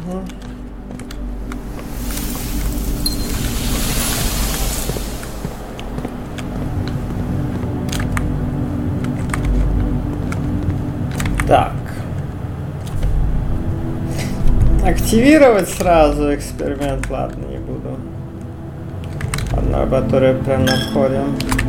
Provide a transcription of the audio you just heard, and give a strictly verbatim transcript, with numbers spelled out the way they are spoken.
Угу. Так. Активировать сразу эксперимент, ладно, не буду. Одна лаборатория прямо на входе.